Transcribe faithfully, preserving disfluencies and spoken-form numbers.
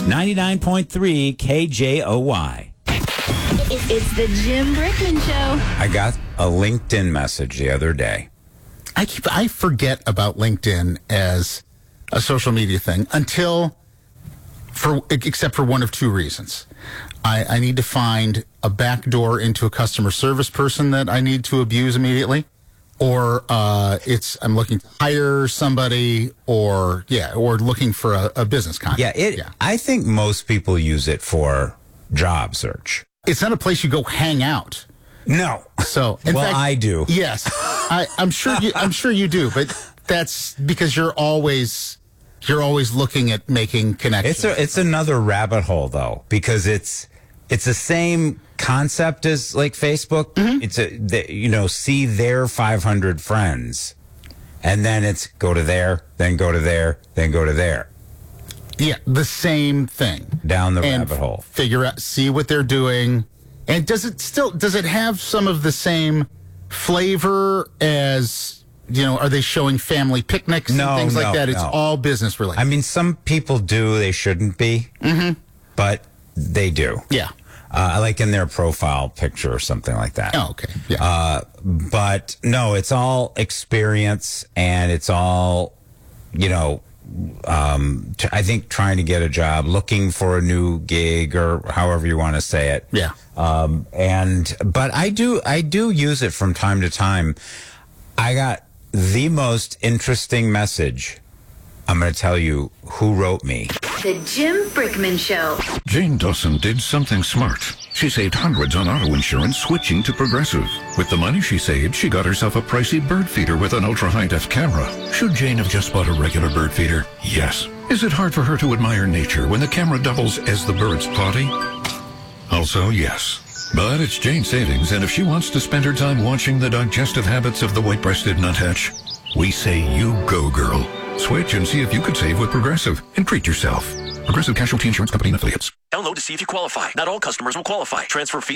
ninety-nine point three K J O Y. It's the Jim Brickman Show. I got a LinkedIn message the other day. I keep I forget about LinkedIn as a social media thing until, for except for one of two reasons. I, I need to find a back door into a customer service person that I need to abuse immediately, or uh, it's I'm looking to hire somebody, or yeah, or looking for a, a business contact. Yeah, it. Yeah. I think most people use it for job search. It's not a place you go hang out. No. So, in well, fact, I do. Yes, I, I'm sure. You, I'm sure you do, but that's because you're always you're always looking at making connections. It's a, it's another rabbit hole though, because it's it's the same concept as like Facebook. Mm-hmm. It's a the, you know see their five hundred friends, and then it's go to there, then go to there, then go to there. Yeah, the same thing. Down the and rabbit hole. Figure out, see what they're doing. And does it still, does it have some of the same flavor as, you know, are they showing family picnics no, and things no, like that? It's no. all business related. I mean, some people do, they shouldn't be, mm-hmm. but they do. Yeah. Uh, like in their profile picture or something like that. Oh, okay. Yeah. Uh, but no, it's all experience and it's all, you know, um, t- I think trying to get a job, looking for a new gig or however you want to say it. Yeah. Um, and, but I do, I do use it from time to time. I got the most interesting message. I'm going to tell you who wrote me. The Jim Brickman Show. Jane Dawson did something smart. She saved hundreds on auto insurance switching to Progressive. With the money she saved, she got herself a pricey bird feeder with an ultra-high-def camera. Should Jane have just bought a regular bird feeder? Yes. Is it hard for her to admire nature when the camera doubles as the bird's potty? Also, yes. But it's Jane's savings, and if she wants to spend her time watching the digestive habits of the white-breasted nuthatch, we say you go, girl. Switch and see if you could save with Progressive and treat yourself. Progressive Casualty Insurance Company and Affiliates. Download to see if you qualify. Not all customers will qualify. Transfer fees